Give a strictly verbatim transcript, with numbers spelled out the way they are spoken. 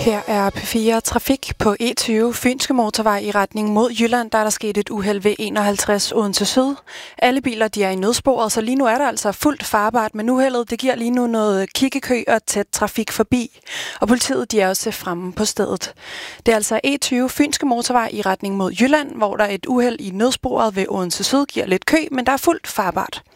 Her er P fire Trafik på E tyve Fynske Motorvej i retning mod Jylland, der er der sket et uheld ved enoghalvtreds Odense Syd. Alle biler de er i nødsporet, så lige nu er der altså fuldt farbart, men uheldet det giver lige nu noget kiggekø og tæt trafik forbi. Og politiet de er også fremme på stedet. Det er altså E tyve Fynske Motorvej i retning mod Jylland, hvor der er et uheld i nødsporet ved Odense Syd giver lidt kø, men der er fuldt farbart.